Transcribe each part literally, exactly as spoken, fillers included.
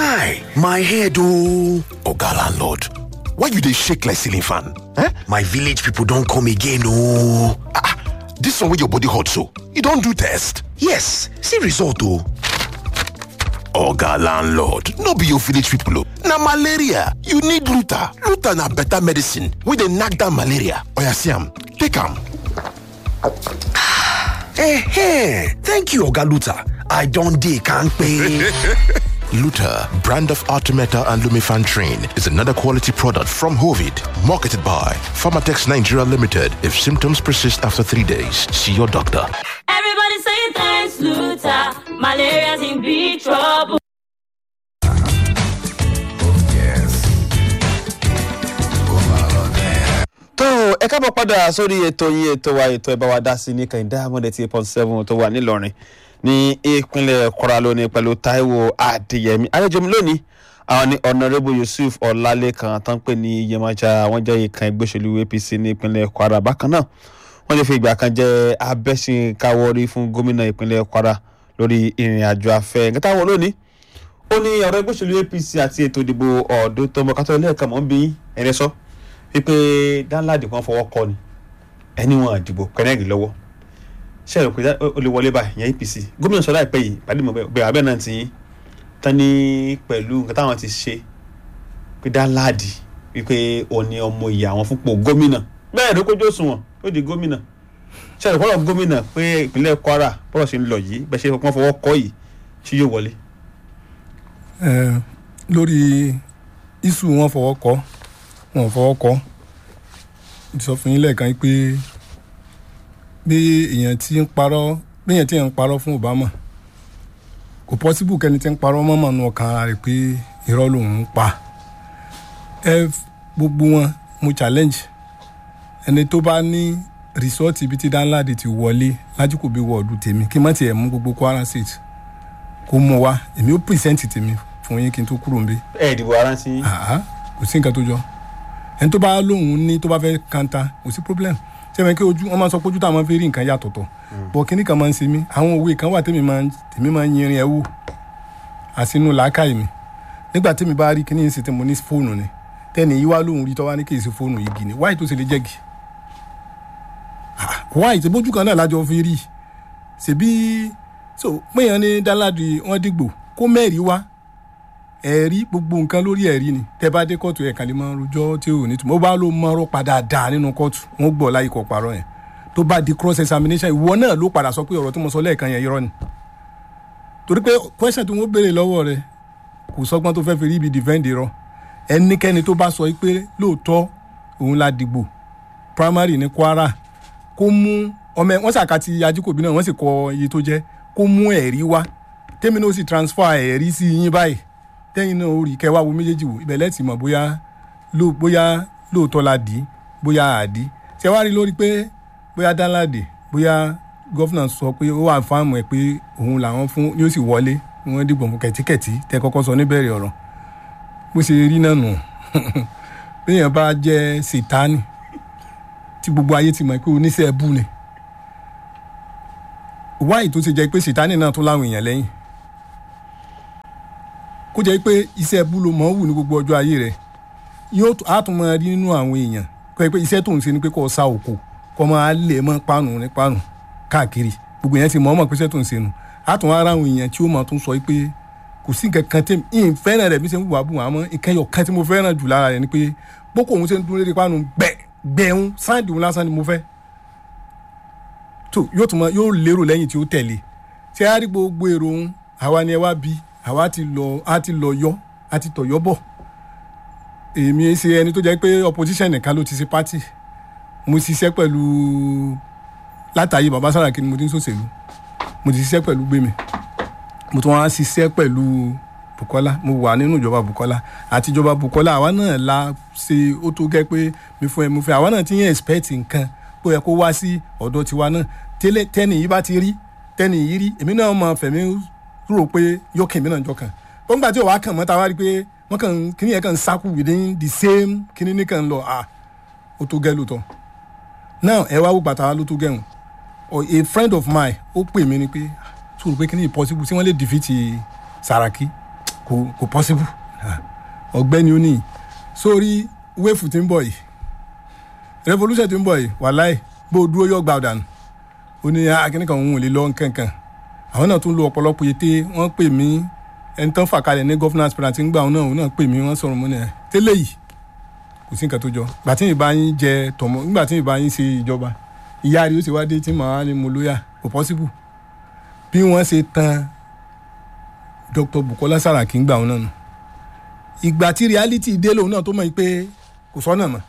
Chai, my head oh. Oga landlord, why you dey shake like ceiling fan? Eh? My village people don come again oh. Ah, this one wey your body hot so, you don do test? Yes, see result oh. Oga landlord, no be your village people oh. Na malaria, you need Luta. Luta na better medicine wey dey knack down malaria. Oya see am, take am. Eh, thank you Oga Luta. I don dey kampe. Luta, brand of Artemeta and Lumefantrine, is another quality product from Hovid, marketed by Pharmatex Nigeria Limited. If symptoms persist after three days, see your doctor. Everybody say thanks, Luta. Malaria's in big trouble. tó ẹ káàbọ̀ padà sórí ètò yìí ètò wa ètò ẹ̀bá wa dá sí ní kẹ́hìndé àmọ́dé tí eight point seven tó wà nílọrin ní ìpínlẹ̀ Kwara lónìí pẹ̀lú Táíwò Adéyẹmí àlejò mi lónìí àwọn ní Honourable Yusuf Ọlálékan tán pè ní Yemaja wọ́n jẹ́ ìkan ẹgbẹ́ òṣèlú A P C ní ìpínlẹ̀ Kwara bákan náà wọ́n lè fi ìgbà kan jẹ́ abẹ́sìnkáwọ́rí fún gómìnà ìpínlẹ̀ Kwara lórí ìrìn àjò afẹ́ nǹkan táwọn lónìí ó ní ọ̀rọ̀ ẹgbẹ́ òṣèlú A P C àti ètò ìdìbò ọ̀dọ́ tó mọ kátó ilé ẹ̀ka mọ́ ń bí ẹni sọ wípé Danladi kan fọwọ́ kọ ni ẹni wọn àdìbò kẹ́nẹ́gì lọ́wọ́ ṣe rò pé ó lè wọlé báyìí yẹn A P C gómìnà sọ láìpẹ́ yìí pàdé mọ̀ bẹ́ẹ̀ abẹ́ náà ti yín tán ní pẹ̀lú nǹkan táwọn ti ṣe pé Danladi wípé òní ọmọ ìyá àwọn fúnpọ̀ gómìnà bẹ́ẹ̀ ló kójú òṣùwọ̀n ó di gómìnà ṣe rò pọ́lọ̀ gómìnà pé ìpínlẹ̀ Kwara bọ́lọ̀ ṣe ń lọ yìí bẹ́ẹ̀ ṣe wọ́n fọwọ́ kọ yìí ṣé yóò wọlé. lórí iṣu wọn fọwọ́ kọ wọn fọwọ́ kọ sọ fún yín lẹ́ẹ̀kan pé bí èèyàn ti ń parọ́ bí èèyàn ti ń parọ́ fún Obama kò pọ́sibú kẹ́ni tí ń parọ́ mọ́mọ́ nù ọkàn ara rẹ̀ pé irọ́ lòun ń pa ẹ gbogbo wọn mo challenge ẹni tó bá ní rìsọ́ọ̀tì ibi tí Danladi ti wọlé lájúkò bí wọ́ọ̀dù tèmi kí má tiẹ̀ mú gbogbo Kwara State kó mú wa èmi ó pìrìsẹ́ǹtì tèmi fún yín kí n tó kúrò ń bí. ẹ ìdìbò ara ti yín. kò sí nǹkan tó jọ ẹni tó bá lóhùn ní tó bá fẹ́ kanta kò sí problem sẹ́wọ̀n kí ojú wọ́n máa sọ pé ojú táwọn fi rí nǹkan yàtọ̀tọ̀ bọ̀ kíní kan máa ń ṣe mí àwọn òwe kan wà tèmi máa ń tèmi máa ń yin irin ẹ̀ wò àsínú làákàyè mi nígbà tèmi bá rí kíní ìsìn tí mo ní fóònù ni tẹ́ni yìí wá lóhùn rí tọ́wá ní kí èsì fóònù igi ni wáyé tó ṣe lè jẹ́gi wáyé tí bójú kan náà lájọ fi rí ṣèbí so péyàn ní Danladi wọ́n dìgbò kó mẹ́rin wá ẹ̀rí gbogbo nǹkan lórí ẹ̀rí ni tẹ́ bá dé kóòtù ẹ̀ka lè máa rojọ́ tí ò ní tùmọ̀ ó bá ló mọ́rọ́ padà dà nínú kóòtù wọ́n gbọ́ láyé kọ̀ parọ́ yẹn tó bá di cross examination ìwọ náà ló padà sọ pé ọ̀rọ̀ tí mo sọ lẹ́ẹ̀kan yẹn irọ́ ni torí pé question tí wọ́n béèrè lọ́wọ́ rẹ̀ kò sọ́gbọ́n tó fẹ́ fi rí ibi defend irọ́ ẹnikẹ́ni tó bá sọ pé lóòótọ́ òun la dìgbò primary ní Kwara kó mú ọmọ wọn ṣàkàtì Ajíkòbí náà wọ́n sì kọ iye tó jẹ́ kó mú ẹ̀rí wá tèmi náà ó sì transfer ẹ̀rí sí yín báyìí tẹ́yìn náà ó rí kẹwàá wo méjèèjì wò ibẹ̀ lẹ́tì mọ̀ bóyá bóyá lóòótọ́ la dì í bóyá àdí ṣe wá rí lórí pé bóyá Danladi bóyá gọ́fìnà sọ pé ó wà fáàmù ẹ̀ pé òun làwọn fún yóò sì wọlé wọ́n dìbò fún kẹ̀tíkẹ̀tí tẹ́ kọ́kọ́ sọ níbẹ̀rẹ̀ ọ̀rọ̀ bó ṣe rí náà nù béèyàn bá jẹ́ sètánì tí gbogbo ayé ti mọ̀ pé oníṣẹ́ ẹbú ni wáyé tó ṣe jẹ́ pé sètánì náà tó láwọn èèyàn lẹ́yìn kó jẹ́ pé iṣẹ́ ẹbú ló mọ̀ ń wù ní gbogbo ọjọ́ ayé rẹ̀ yóò á tún máa rí nínú àwọn èèyàn kó jẹ́ pé iṣẹ́ tó ń ṣe ni pé kó sa òkò kó máa lè mọ́ pánù ní pánù káàkiri gbogbo èèyàn ti mọ̀ ọ́mọ̀ pé iṣẹ́ tó ń ṣe nù á tún ara àwọn èèyàn tí ó máa tún sọ pé kò sí nǹkan kan tẹ́mi ìyìn fẹ́ràn rẹ̀ bí ṣe ń wà bù àmọ́ nǹkan yọ̀ kan tí mo fẹ́ràn jù lára rẹ̀ ni pé bókò òun ṣe ń dúró lédè pánù gbẹ gbẹ̀hún sáǹdì òun lásán ni mo fẹ́ tó yóò tún máa yóò lérò lẹ́yìn tí ó tẹ̀lé ṣé á rí gbogbo èrò òun àwa ni ẹ wá bí àwa ti lọ á ti lọ yọ á ti tọ̀ yọ bọ̀ èmi ṣe ẹni tó jẹ́ pé opposition nìkan ló ti ṣe party mo ṣiṣẹ́ pẹ̀lú látàyè bàbá Sàràkí ni mo ti ń ṣòṣèlú mo ti ṣiṣẹ́ pẹ̀lú Gbémi mo tún wá ṣiṣẹ́ pẹ̀lú Bukola mo wà nínú ìjọba Bukola àti ìjọba Bukola àwa náà la ṣe ó tó gẹ́ pé mi fún ẹ mo fẹ́ àwa náà ti yẹn expect nǹkan pé ẹ kó wá sí ọ̀dọ̀ tiwa náà tẹ́ni yìí bá ti rí tẹ́ni yìí rí èmi náà mọ fẹ̀mí rò pé yóò kàn mí náà jọ kàn ó ń gbà tí ò wá kàn mọ́ ta wá rí pé wọ́n kàn kíní yẹn kàn sáku within the same kíní ní kàn lọ à ó tó gẹ́ lóòótọ́ now ẹ wá wò bàtà ló tó gẹ̀hún a friend of mine ó pè mí ni pé tó rò pé kíní impossible tí wọ́n lè defeat Sàràkí kò kò possible ọ̀gbẹ́ni ó ní sórí wéèfù tí ń bọ̀ yìí revolution tí ń bọ̀ yìí wàláì bó dúró yọ gbà ọ̀dànù ó ní akínníkan òun ò lè lọ nkankan àwọn náà tún lo ọ̀pọ̀lọpọ̀ ète wọ́n pè mí ẹni tán fà kalẹ̀ ní governor aspirant ń gbà òun náà òun náà pè mí wọ́n sọ̀rọ̀ mọ́ ní ẹ̀ tẹ́lẹ̀ yìí kò sí nǹkan tó jọ gbà tí ìbá yín jẹ tọmọ nígbà tí ìbá yín ṣe ìjọba ìyá rí ó sì wá dé tí màá ní mo lóyà kò possible bí wọ́n ṣe tan Dr. Bukola Saraki ń gbà òun náà nù ìgbà tí reality dé lòun náà tó mọ̀ pé kò sọ́nà mọ́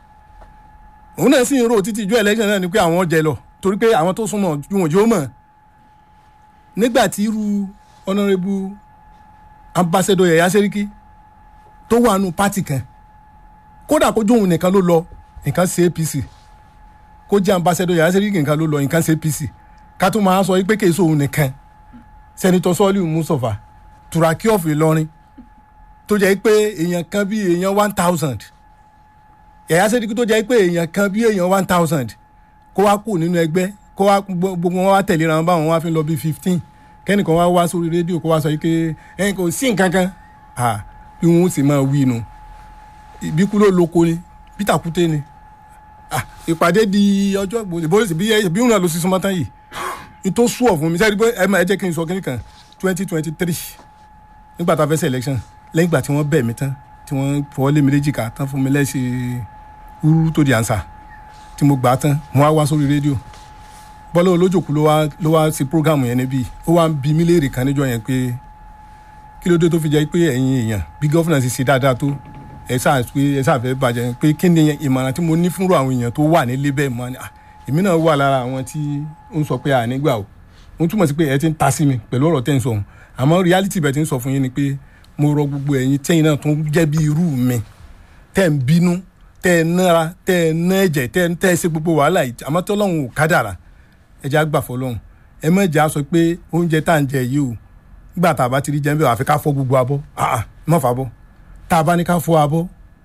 òun náà sì ń rò títí ìjọ election náà ni pé àwọn jẹ lọ torí pé àwọn tó súnmọ́ ju wọn jẹ́ ó mọ̀ nígbà tí irú honourable ambassador Yaya Seriki tó wà nù pátì kan kódà kó jóun nìkan ló lọ nǹkan ṣe A P C kó jẹ́ ambassador Yaya Seriki nìkan ló lọ nǹkan ṣe A P C ká tó máa sọ pé kèso òun nìkan Senator Soliu Mustapha Turaki of Ìlọrin tó jẹ́ pé èèyàn kan bí èèyàn one thousand Yaya Seriki tó jẹ́ pé èèyàn kan bí èèyàn one thousand kó wá kù nínú ẹgbẹ́ kó wá gbogbo wọn wá tẹ̀léra wọn báwọn wá fi lọ bí fifteen kẹ́nìkan wá wá sórí rédíò kó wá sọ pé ẹ̀yin kò sí nǹkan kan bí wọn ó sì máa wí nu ìbíkú ló lóko ni Peter Kute ni ìpàdé di ọjọ́ ìbò bí wọn náà lọ sí súnmọ́ tán yìí ní tó sú ọ̀ fún mi sẹ́ni pé ẹ máa ẹ jẹ́ kí n sọ kíní kan twenty twenty three nígbà tá a fẹ́ ṣe election lẹ́yìn ìgbà tí wọ́n bẹ̀ mí tán tí wọ́n fọwọ́ lé mi léjìká tán fún mi lẹ́sẹ̀ wúrú tó di ànsà tí mo gbà á tán mo wá wá sórí rédíò Bọ́lá Olójòkú ló wá ló wá sí prógámù yẹn níbí ó wá ń bi mí léèrè kan níjọ́ yẹn pé kí ló dé tó fi jẹ́ pé ẹ̀yin èèyàn bí gọ́fìnà ṣe ṣe dáadáa tó ẹ sáà pé ẹ sáà fẹ́ bàjẹ́ pé kí ni ìmọ̀ràn tí mo ní fúnrú àwọn èèyàn tó wà nílé bẹ́ẹ̀ mọ́ ni èmi náà wà lára àwọn tí ó ń sọ pé ànígbà o mo túmọ̀ sí pé ẹ ti ń ta sí mi pẹ̀lú ọ̀rọ̀ tẹ́ ń sọ ọ̀hún àmọ́ reality bẹ̀ ti ń sọ fún yín ni pé mo rọ gbogbo ẹ̀yin tẹ́yin náà tó jẹ́ bí irú mi tẹ́ ń bínú tẹ́ ẹ nára tẹ́ ẹ ná ẹ̀jẹ̀ tẹ́ ẹ tẹ́ ẹ ṣe gbogbo wàhálà yìí àmọ́ tọ́lọ́hún ò kádàrà ẹ jẹ́ àgbà fọlọ́hún ẹ má jẹ́ àsọ pé oúnjẹ tá à ń jẹ yìí o nígbà tá a bá ti rí jẹun bẹ́ẹ̀ àfi ká fọ gbogbo abọ́ àà má fà bọ́ tá a bá ní ká fọ abọ́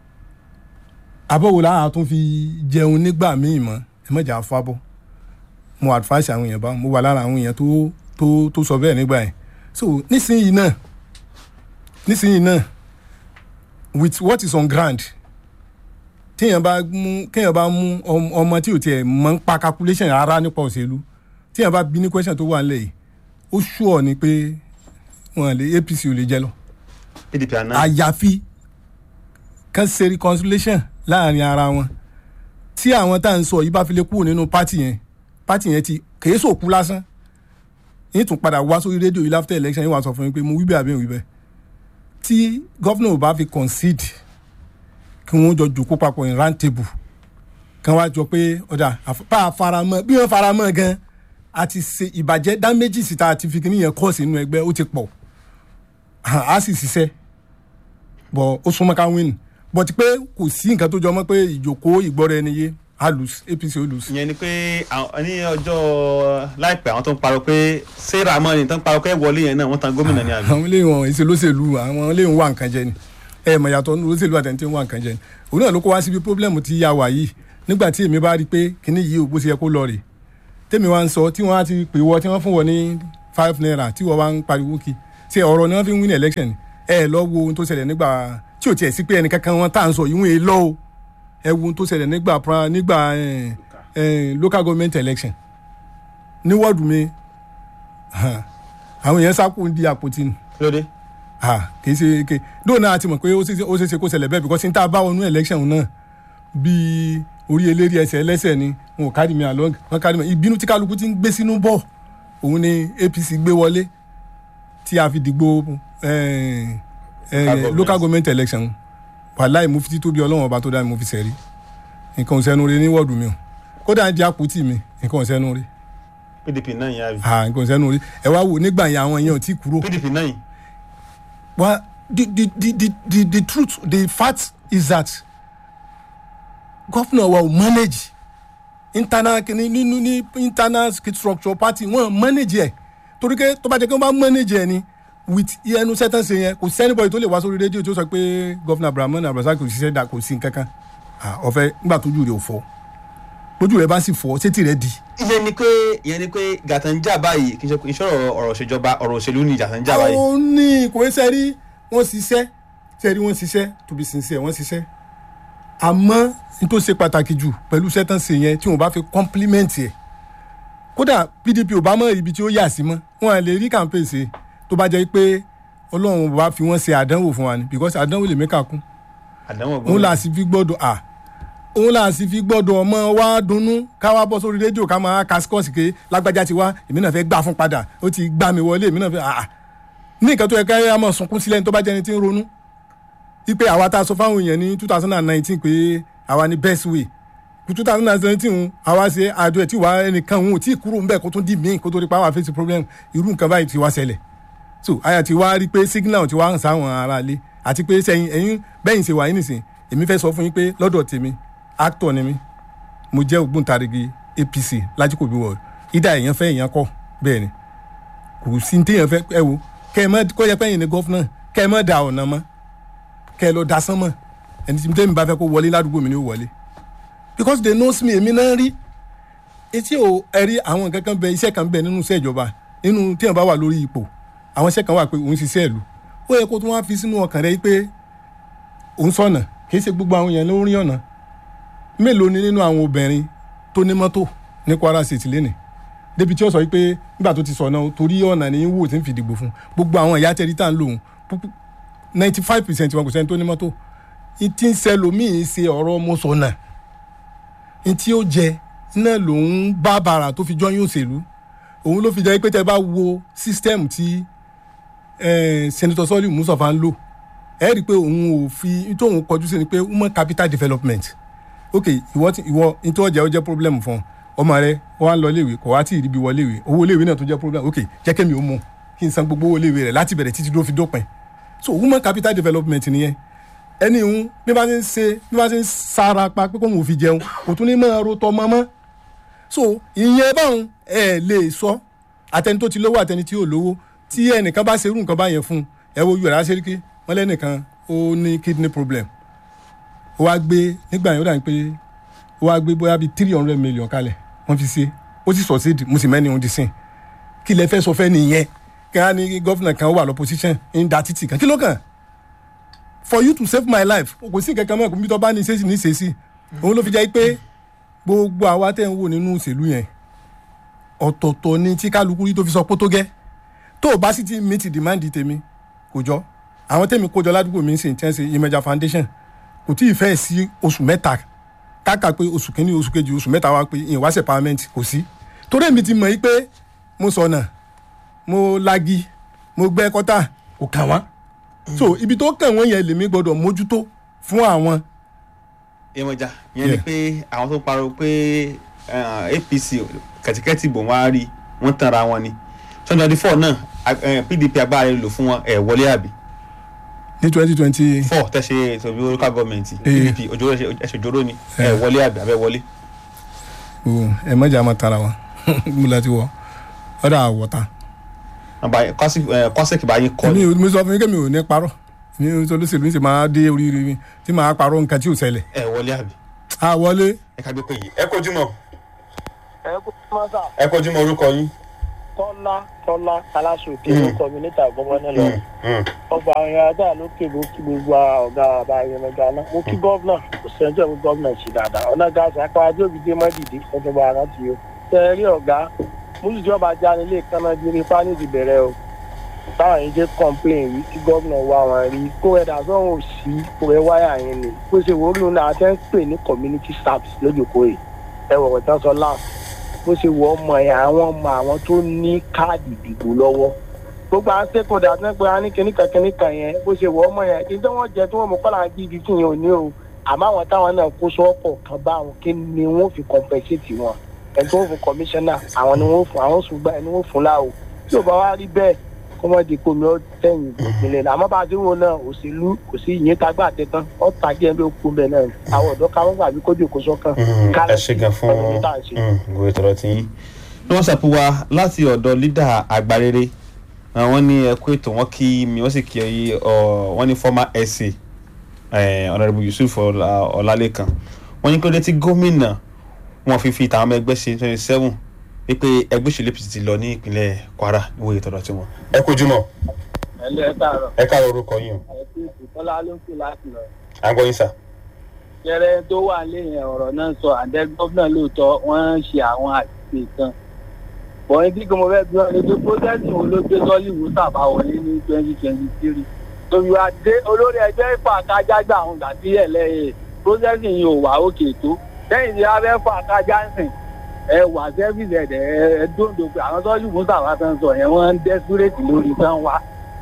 abọ́ wo láà tún fi jẹun nígbà míì mọ́ ẹ má jẹ́ àfọ abọ́ mo advice àwọn èèyàn bá mo wà lára àwọn èèyàn tó tó tó sọ bẹ́ẹ̀ nígbà yẹn so nísìnyí náà nísìnyí náà with what is on ground téèyàn bá mú kéèyàn bá mú ọmọ tí ò tiẹ̀ mọ̀ ń pa calculation rárá nípa òṣèlú téèyàn bá bí ní question tó wà nílẹ̀ yìí ó ṣùọ̀ ni pé wọn lè A P C ò lè jẹ lọ àyàfi kan ṣe reconciliation láàrin ara wọn tí àwọn tá à ń sọ yìí bá fi lè kúrò nínú pátì yẹn pátì yẹn ti kèé sòkú lásán yín tún padà wá sórí rédíò yìí after election yín wá sọ fún mi pé mo wí bẹ́ẹ̀ àbí mo wí bẹ́ẹ̀ tí gọ́fìnà ò bá fi concede kí wọ́n jọ jòkó papọ̀ in round table kan wá jọ pé ọ̀dà pa faramọ́ bí wọ́n faramọ́ gan a ti ṣe ìbàjẹ́ dá méjì síta àti fi kíní yẹn kọ́ sínú ẹgbẹ́ ó ti pọ̀ a sì ṣiṣẹ́ bọ̀ ó súnmọ́ ká win bọ̀ ti pé kò sí nǹkan tó jọ mọ́ pé ìjòkó ìgbọ́ra ẹni yé a lose A P C ó lose. ìyẹn ni pé ní ọjọ́ láìpẹ́ àwọn tó ń parọ́ pé sarah amani tó ń parọ́ pé wọlé yẹn náà wọ́n tan gómìnà ní àná. àwọn eléyìí wọn èsì lóṣèlú àwọn eléyìí wà nǹkan jẹ ni ẹ mọ̀ yàtọ̀ lóṣèlú àtẹ̀ntẹ̀ wà nǹkan jẹ ni òun náà ló kó wá síbi pọ́blẹ́mù tí ya wà yìí nígbà tí èmi bá rí pé kíní yìí ò bó ṣe yẹ kó lọ rè tèmi wá ń sọ tí wọ́n á ti pè wọ́ tí wọ́n fún wọn ní five naira tí wọ́n wá ń pariwo kí ṣe ọ̀rọ̀ ni wọ́n fi ń win election ẹ lọ wo ohun tó ṣẹlẹ̀ nígbà tí ò tiẹ̀ sí pé ẹnìkankan wọn tá à ń sọ ìwọ̀n èlò o ẹ wo ohun tó ṣẹlẹ̀ nígbà nígbà local government election ní wọ́ọ̀dù mi àwọn èèyàn sákò ń di àpótí ni. lóde. kì í ṣe ké dóònà àti mọ̀ pé ó ṣeé ṣe kó ṣẹlẹ̀ bẹ́ẹ̀ because n tá a bá wọnú election náà bíi orí eléré ẹsẹ̀ ẹlẹ́sẹ̀ ni wọn ò kárí mi àlọ́ wọn kárí mi ìbínú tí kálukú ti ń gbé sínú bọ̀ òun ni A P C gbé wọlé tí a fi dìgbò local government election wàláì mo fi títóbi ọlọ́run ọba tó dá mi mo fi sẹ̀rí nǹkan ò sẹ́nu rí ní wọ́ọ̀dù mi o kódà di àpótí mi nǹkan ò sẹ́nu rí. P D P náà yẹn àbí. ah nǹkan ò sẹ́nu rí ẹ wá wò nígbà yẹn àwọn yẹn ò tí kúrò. P D P náà yìí. well the the the the the the truth the fact is that governor wa manage internal kini nínú ní internal structure party wọn manage ẹ torí pé tó bá jẹ́ kí wọ́n bá manage ẹ ni with ẹnu certain ṣe yẹn kò sí anybody tó lè wá sórí rédíò tó sọ pé governor Abdulrahman Abdulrasaq kò ṣiṣẹ́ dà kò sí nǹkankan ọ̀fẹ́ nígbà tójú rẹ̀ ò fọ́ lójú rẹ̀ bá sì fọ́ sétí rẹ̀ di. ìyẹn ni pé ìyẹn ni pé gàtàn jà báyìí kì í ṣe ìṣòro ọ̀rọ̀ òṣèjọba ọ̀rọ̀ òṣèlú ni gàtàn jà báyìí. ó ní kò ń sẹ́rí wọ́n ṣiṣẹ́ tẹ́rí wọ́n ṣiṣẹ́ to be sincere wọ́n ṣiṣẹ́ àmọ́ n tó ṣe pàtàkì jù pẹ̀lú iṣẹ́ tán ṣe yẹn tí wọ́n bá fi compliment ẹ̀ kódà P D P ò bá mọ ibi tí ó yà sí mọ́ wọn lè rí campaign ṣe tó bá jẹ́ pé Ọlọ́run bá fi wọ́n ṣe àdánwò fún wa ni because àdánwò lè mẹ́ka kún òun là sì fi gbọ́dọ̀ à òun là sì fi gbọ́dọ̀ ọmọ wa dunnú ká wá bọ́ sórí rédíò ká máa kasikọ́ọ̀sì ké lágbájá ti wá èmi náà fẹ́ gbà fún padà ó ti gbà mí wọlé èmi náà fẹ́ à ní nǹkan tó yẹ ká yẹ máa sunkún sílẹ̀ tó bá jẹ́ ẹni tí ń ronú wípé àwa tá a sọ fáwọn èèyàn ní two thousand nineteen pé àwa ni best way two thousand seventeen àwa ṣe àjọ ẹ̀ tí wàá ẹnìkan òun ò tí ì kúrò ńbẹ̀ kó tún dì míì kó tó rí pa àwa face problem irú nǹkan báyìí ti wá ṣẹlẹ̀ so àyà ti wá rí pé signal ti wá hàn sáwọn ará ilé àti pé sẹ́yìn ẹ̀yìn bẹ́yìn ṣe wà yín nìsín èmi fẹ́ sọ fún yín pé lọ́dọ̀ tèmi actor ni mi mo jẹ́ ògbóǹtarìgì A P C Lajikobi ward ìdá èèyàn fẹ́ èèyàn kọ́ bẹ́ẹ̀ ni kò sí ní téèyàn fẹ́ ẹ wo kẹ́ ẹ mọ́ kó yẹ pẹ́yìn ní gọ́fúnà kẹ́ ẹ mọ́ da ọ̀nà mọ́ kẹ́ ẹ lọ da sán mọ́ ẹni tí tẹ́mi bá fẹ́ kó wọlé ládùúgbò mi ni ó wọlé because they know me èmi náà rí etí ò ẹ̀rí àwọn nǹkan kan bẹ iṣẹ́ kan bẹ nínú iṣẹ́ ìjọba nínú téèyàn bá wà lórí ipò àwọn iṣẹ́ kan wà pé òun ṣiṣẹ́ ìlú ó yẹ kó tún wá fi sínú ọkàn rẹ pé òun sọ̀nà kì í ṣe gbogbo àwọn èèyàn ló ń rí ọ̀nà mélòó ni nínú àwọn obìnrin tó ní mọ́tò ní Kwara State lẹ́nìí débi tí ó sọ pé nígbà tó ti sọ̀nà torí ọ̀nà ní wò tí ń fi dìgbò fún gbogbo àwọn ìyá tẹ́rí tá à ń lò ninety five percent wọn kò sẹ́ni tó ní mọ́tò ìtí ń ṣẹlòmíì ṣe ọ̀rọ̀ mọ́sọ̀nà ìtí ó jẹ náà lòun bá bàrà tó fi jọyún òṣèlú òun ló fi jẹ́ pé tẹ́ bá wo system tí Senator Soliu Mustapha ń lò ẹ rí i pé òun ò fi tóun kọjú sí ni pé human capital development ok ìwọ tí ìwọ nítorí ọjà ó jẹ́ problem fún ọmọ rẹ wọn á lọ léèwé kò wá tí ì ríbi wọ léèwé owó léèwé náà tó jẹ́ problem ok jẹ́ kẹ́mi ó mú kí n san gbogbo owó léèwé rẹ̀ láti bẹ̀rẹ̀ títí tó fi dópin so human capital development nìyẹn ẹni ìhun bí bá ti ń ṣe bí bá ti ń sára pa pé kó wọn ò fi jẹun kò tún ní máa ro tọmọ mọ́ so ìyẹn báwọn ẹ lè sọ àtẹni tó ti lówó àtẹni tí ò lówó tí ẹnìkan bá ṣerú nǹkan báyẹn fún ẹ wo yorùbá ṣeríkì wọn lẹ́nìkan ó ní kidney problem ó wá gbé nígbà yẹn ó dàbí pé ó wá gbé bóyá bíi three hundred million kalẹ̀ wọ́n fi ṣe ó sì succeed mo sì mẹ́ni ohun ti sìn kí lẹ fẹ́ sọ fẹ́ nìyẹn kí wọ́n á ní gọ́fìnà kan wà lọ́pọ̀síṣàn ń da títì kan kí ló kàn for you to save my life kò sí kankan mọ́ kò bí tó bá ní ṣe sí ní ṣe sí òun ló fi jẹ́ pé gbogbo àwa tẹ̀ ń wò nínú òṣèlú yẹn ọ̀tọ̀ọ̀tọ̀ ni tí kálukú rí tó fi sọ pé tó gẹ́ tó o bá sì ti meet demand tèmi kò jọ àwọn tèmi kó jọ ládùúgbò mi ń sìn tí wọ́n ṣe Imeja Foundation kò tí ì fẹ́ sí oṣù mẹ́ta káàkà pé oṣù kínní oṣù kejì oṣù mẹ́ta wá pé ìwáṣẹ̀ parliament kò sí torí èmi ti mọ̀ yí pé mo sọ̀nà mo lagi mo gbẹ́ kọ́tà kò kàn wá so ibi tó kàn wọ́n yẹn lèmi gbọ́dọ̀ mójútó fún àwọn. Imeja yẹn ni pé àwọn tó parọ́ pé A P C kẹ̀tíkẹ́tì bò wọ́n á rí wọ́n tanra wọn ni twenty twenty four náà P D P agbára lò fún wọn ẹ̀ wọlé àbí. ní twenty twenty four tẹ̀sí ètò ìbí local government P D P òjòrò ẹ̀ṣẹ̀ òjòrò ni ẹ̀ wọlé àbí abẹ́ wọlé. ẹ mọ̀jà máa tara wa mo láti wọ ọ̀dà àwọ̀ta. kọ́sẹ̀kì bá yín kọ́ ni. mi sọ fún mi kí mi ò ní parọ́ mi ò sọ lóṣèlú mi sì máa dé oríire mi tí màá parọ́ nǹkan tí ò ṣẹlẹ̀. ẹ wọlé àbí. a wọlé. ẹ ká gbé pé yìí ẹ kojú mọ́. ẹ kojú mọ́ sà. ẹ kojú mọ́ orúkọ yín. tọ́lá tọ́lá aláṣòkè orúkọ mi níta gbọ́gbọ́ nílọ. ọgbà àwọn èèyàn dáa lókè ló kí gbogbo ọ̀gá àbá Imeja náà mo kí gọ́vnà kò sẹ́jọ́ mi gọ́vnà ṣe dáadáa ọ̀nà gáàsì apárájọ́ òbí dé mọ́dìdí ọjọ́ bá ara ti yó. tẹ ẹ rí ọ̀gá múlùjọba jáde lè kánná jírí fáni ti bẹ̀rẹ̀ o táwọn yìí jẹ́ complain yìí tí gọ́vnà wá wọn rí kó ẹ̀dá sọ́run ò sí kó ẹ wáyà yẹn ni bó ṣe wò ó lóun náà àti ẹ̀ ń pè ní community service lójúkó yìí ẹ wọ̀wọ̀ tán sọ láàfin bó ṣe wọ ọmọ ẹ àwọn ọmọ àwọn tó ní káàdì ìdìbò lọ́wọ́ gbogbo àwọn sẹ́kọ̀dà tó ń pè á ní kíníkan kíníkan yẹn bó ṣe wọ ọmọ yẹn kí n tó wọ́n jẹ tí wọ́n mú kọ́lá gidi kí yẹn ò ní o àmọ́ àwọn táwọn náà kó sọ́ọ̀pọ̀ kan bá wọn kí ni wọ́n fi compensate wọn ẹ̀ tó ń fún commissioner àwọn ni wọ́n fún àwọn ṣùgbọ́n ẹni wọ́n fún láwo tí ò bá wá rí bẹ́ẹ̀ kó wọ́n di kó mi ó tẹ̀yìn ìpínlẹ̀ àmọ́ bá a ti wo náà òṣèlú kò sí ìyẹn tagbá àtẹ̀tán ọ̀ tàgé ẹ̀ ló kú bẹ́ẹ̀ náà àwọn ọ̀dọ́ káwọn gbà bí kójú kó sọ́kàn. ẹ ṣe gan fún gbogbo ìtọ́rọ tí yín ní wọ́n ṣàpò wa láti ọ̀dọ̀ lídà àgbàrere wọ́n ní ẹ̀kọ́ ètò wọn kí mi wọ́n sì kí wọ́n ní former S A Honourable Yusuf Ọlálékan wọ́n ní kí ló dé tí gómìnà wọn fi fi ìtàwọn ọmọ ẹgbẹ́ ṣe twenty seven wípé ẹgbẹ́ òṣèlú A P C ti lọ ní ìpínlẹ̀ Kwara níwòye ìtọ́rọ tí wọn. ẹ kojú mọ́. ẹ̀lú ẹ̀ káàárọ̀. ẹ káàárọ̀ orúkọ yín o. ẹ kú ìtọ́lá ló ń pè láti lọ. à ń gbọ́ yín sà. jẹrẹ tó wà lẹ́yìn ọ̀rọ̀ náà sọ àdẹ gómìnà lóòótọ́ wọ́n ń ṣe àwọn àṣìṣe kan. bọ̀yìn tí mo fẹ́ bí wọn ni pé pósẹ́sì wo ló gbé sọ́ọ̀lìwù sábà wọlé ní twenty twenty three. tòbí wa dé olórí ẹgbẹ́ ìfàkájá gbà àwọn gbà sí ẹ̀lẹ́yìn pósẹ́sì yìí ò wà òkè tó. lẹ́yìn tí a fẹ́ fàkájá ń sìn ẹ wà sẹ́fìsì ẹ̀dẹ̀ ẹ dóńdó pé àwọn sọ́ọ̀lìwù sábà fẹ́ sọ yẹn wọ́n ń dẹ́súrètì lórí tán wá.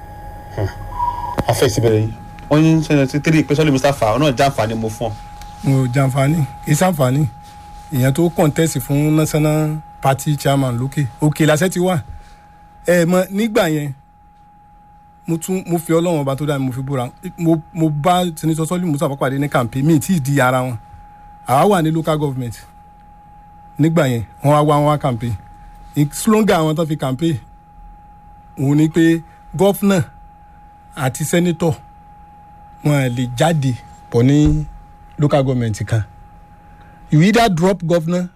afẹ́ ìsibẹ̀rẹ̀ yìí wọ́n ní twenty three pé sọ́ọ̀lì mustapha ọ̀nà jàǹfààní mo fún ọ. mo jàǹfààní kì í sàǹfààní èèyàn tó kọ̀ǹtẹ́sì fún national party chairman lókè òkè làṣẹ ti wà ẹ mọ nígbà yẹn mo tún mo fi ọlọ́wọ́n ọba tó dá mi mo fi búra mo mo bá senator sọ́ọ̀lì mustapha pàdé ní campaign mi tí ì di ara wọn àwa wà ní local government nígbà yẹn wọ́n wá wá wọn wá campaign slogan àwọn tó fi campaign òun ni pé gọ́fúnà àti sẹ́nitọ̀ wọn lè jáde pọ̀ ní local government kan you either drop governor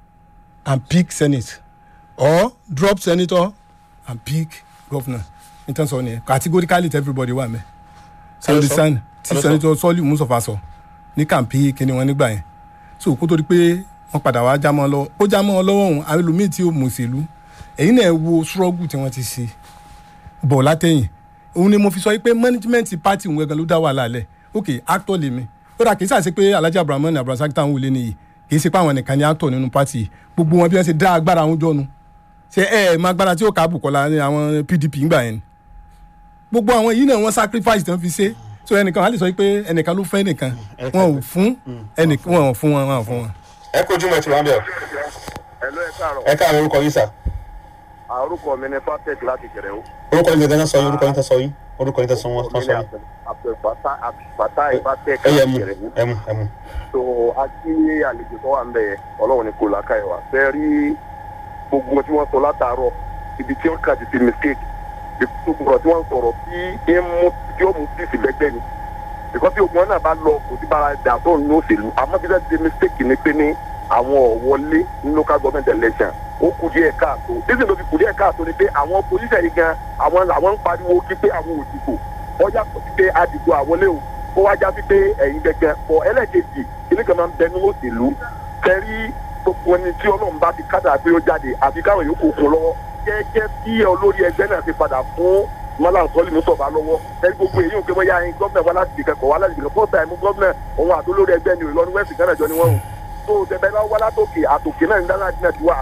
and pick senate or drop senator and pick governor in terms of ni categorically everybody wà mẹ́ so the sign ti senator sọ́ọ̀lì mùsọ̀fà sọ ní campaign kíni wọn nígbà yẹn so kó tó di pé wọ́n padà wá jámọ́ lọ ó jámọ́ lọ́wọ́ òun àwọn ẹlòmíì tí ó mọ̀ òṣèlú èyí náà wo struggle tí wọ́n ti ṣe bọ̀ látẹ̀yìn òun ni mo fi sọ pé management party òun gangan ló dá wàhálà lẹ̀ ok actor lèmi ó dà kì í sàṣe pé alhaji abrahamu abdulrasaq táwọn wọlé nìyí kì í ṣe pé àwọn nìkan ni actor nínú party gbogbo wọn bí wọ́n ṣe dá agbára wọn jọ́nu ṣe ẹ ẹ máa gbára tí ó kà á bùkọ́lá ní àwọn p d p ńgbà yẹn gbogbo àwọn yìí náà wọ́n sacrifice tí wọ́n fi ṣe so ẹnìkan wọ́n lè sọ pé ẹnìkan ló fẹ́ ẹnìkan wọn ò fún ẹnìkan wọn ò fún wọn wọn ò fún wọn. ẹ kó jùmọ̀ tí wọ́n bẹ̀ ọ́. Hello, ẹ káàárọ̀. ẹ káàárọ̀ orúkọ yín sà. orúkọ mi ni Patek láti Jẹ̀rẹ̀ o. orúkọ yín gẹ́gẹ́ sọ yín orúkọ yín tẹ́ sọ yín orúkọ yín tẹ́ sọ wọ́n tán sọ yín. Abdulfatai Patek ẹ yẹ láti mu Jẹ̀rẹ̀ o. ẹ mu ẹ mu. so a kí àlejò tó wà ń bẹ̀ yẹn ọlọ́run ní kò lákà ẹ̀ wá. fẹ́ rí gbogbo tí wọ́n sọ látàárọ̀ ibi tí wọ́n kà ti ti mistake gbogbo tí wọ́n sọ̀rọ̀ tí tí ó mú bíìsì lẹ́gbẹ́ ni. because tí ogun náà bá lọ kò sí bára dà tó ní òṣèlú àmọ́ bí wọ́n ti mistake ni pé ní àwọn ọ̀wọ́lé ní local government election ó kù díẹ̀ káàtó dísìn ló fi kù díẹ̀ káàtó ni pé àwọn polisi yìí gan àwọn làwọn ń pariwo kí pé àwọn òdìbò ọjà kò sí pé àdìgbò àwọlé o ó wájá sí pé ẹ̀yin gẹ́gẹ́ fọ ẹlẹ́kejì ilé kan máa ń bẹnu òṣèlú kẹrí gbogbo ẹni tí ọlọ́run bá ti kádà pé ó jáde àfi káwọn yòókù fún lọ́wọ́ gẹ́gẹ́ bí olórí ẹgbẹ́ náà ti padà fún mọ́lá sọ́ọ́lì mùsọ̀bà lọ́wọ́ kẹrí gbogbo èyí ò pé bóyá ẹyin gọ́ọ̀mẹ̀ wá láti ìkẹ́kọ̀ọ́ wá láti ìkẹ́kọ̀ọ́ fọ́ọ̀tà ẹ̀mú gọ́ọ̀mẹ̀ òun àtolórí ẹgbẹ́ ni ìlọrin wẹ́ẹ̀sì kan náà jọ ni wọ́n o tó tẹ̀bẹ́ bá wá látòkè àtòkè náà ń dáná àdínà tiwa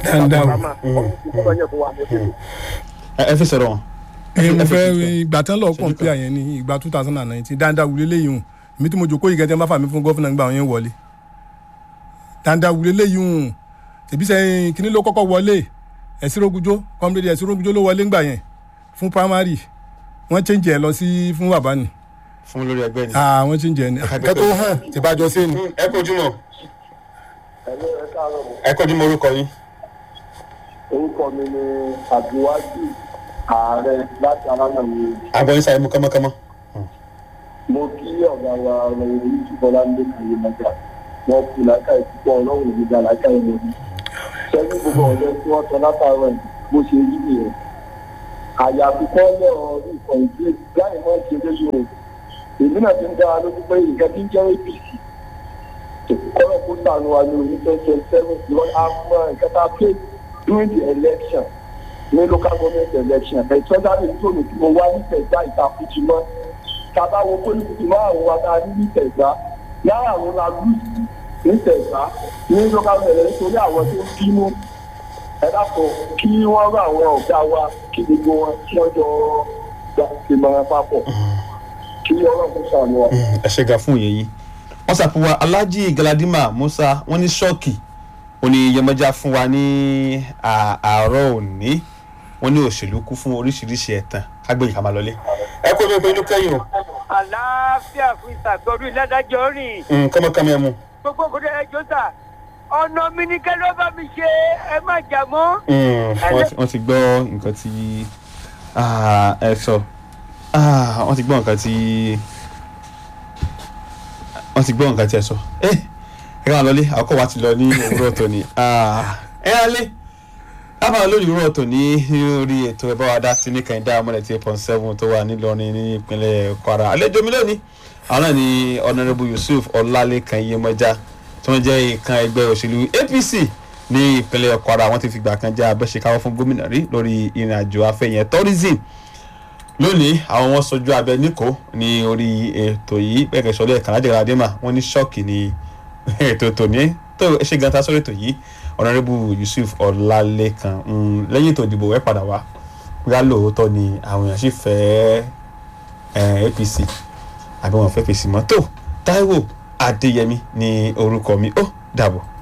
ẹ fi sọ̀rọ̀ wọn. ẹ mo fẹ́ ìgbà tán lọ compare yẹn ní ìgbà two thousand and nineteen dáadáa wulẹ̀ lẹ́yìn hùn èmi tí mo jòkó yìí gẹ́gẹ́ bá fà mí fún gọ́fìnà gbà yẹn wọlé dáadáa wulẹ̀ lẹ́yìn hùn tẹ̀bí sẹ́yìn kínní ló kọ́kọ́ wọlé ẹ̀sìrógúnjó kọ́mídéèdì ẹ̀sìrógúnjó ló wọlé ńgbà yẹn fún primary wọ́n change ẹ̀ lọ sí fún bàbá ni. fún lórí ẹgbẹ́ ni. ah wọ́n change ẹ̀ ní kẹ́tọ́ hàn tìbájọ́ sí ni. ẹ kojú mọ́ ẹ kojú mọ́ orúkọ yín. orúkọ mi ni àbíwájú ààrẹ láti alámọ̀mí. àgbọ̀ yín sáré mú kánmọ́kánmọ́. mo kí ọ̀gá wa ọ̀rọ̀ orí ìtúbọ̀lá ń lé kàyé mọ́jà wọn kù láìka ìtúbọ̀ ọlọ́run ìgbà láìka ìwọ̀n mi. sẹ́yìn gbogbo ọ̀rẹ́ tí wọ́n sọ látàárọ̀ ẹ̀ bó ṣe rí nìyẹn. àyàfi kọ́ lẹ́rọ̀ ìkọ̀ ìgbé láì mọ́ ṣe lójú o. èmi náà ti ń dára lójú pé ìkẹ́ tí ń jẹ́ apc kọ́rọ̀ kó sànù wa ní orí twenty seven lọ́ọ́ àmọ́ ìkẹta pé during the election ní local government election especially tó ní kí mo wá ní tẹ̀gbá ìtàkùjì mọ́ tàbá wo pólítìkì márùn-ún wa ta ní tẹ̀gbá yàrá àwọn la lù ní tẹ̀gbá ní local government nítorí àwọn tó ń bínú ẹ dàpọ̀ kí wọ́n rán àwọn ọ̀gá wa kí gbogbo wọn kí wọ́n jọ gba ìmọ̀ràn papọ̀ kí ọlọ́run kó sànù wa. ẹ ṣe ga fún òye yìí wọ́n ṣàpèwà alhaji galadima musa wọ́n ní ṣọ́ọ̀kì òní yẹmọjá fún wa ní àárọ̀ òní wọ́n ní òṣèlú kú fún oríṣiríṣi ẹ̀tàn kágbéyìí ká máa lọlé. ẹ kó mi pé inú kẹ́yìn o. àlàáfíà fún ìsàgbọ́dún ìlàdájọ́ rìn. kọ́mọkọ́mọ ẹ mú. gbogbo òkúta ẹjọ́ sà ọ̀nà mi ní kẹ́ ló bá mi ṣe ẹ má jà mọ́. wọ́n ti gbọ́ nǹkan tí ẹ sọ wọ́n ti gbọ́ nǹkan tí wọ́n ti gbọ́ nǹkan tí ẹ sọ ẹ ẹ ká lọlé àkọ́kọ́ wa ti lọ ní òwúrọ̀ tó ni ẹ yà lé lábàá lónìí rọ̀ tó ní orí ètò ẹ̀bá wa dá sí ní kẹ́hìndé amọ̀lẹ̀ tí eight point seven tó wà nílọrin ní ìpínlẹ̀ Kwara. Àlejò mi lónìí àwọn náà ni Honourable Yusuf Ọlálékan Iyemọja tí wọ́n jẹ́ ìkan ẹgbẹ́ òṣèlú A P C ní ìpínlẹ̀ Kwara. Wọ́n ti fìgbà kan jẹ́ abẹ́ṣekáwọ́ fún gómìnà rí lórí ìrìn àjò afẹ́ yẹn tourism. Lónìí àwọn wọn sojú abẹ níkò ní orí ètò yìí pẹ̀kẹ́ sọ́lé ẹ̀ka lájẹ̀rẹ̀ adémà wọ́n ní ṣọ́ọ̀kì ní ètò tòní tó ṣe gan ta sórí ètò yìí Honourable Yusuf Ọlálékan lẹ́yìn ètò ìdìbò ẹ̀ padà wá bóyá lóòótọ́ ni àwọn èèyàn sì fẹ́ A P C àbí wọn fẹ́ A P C mọ́ tó Táíwò Adéyẹmí ní orúkọ mi ó dàbọ̀.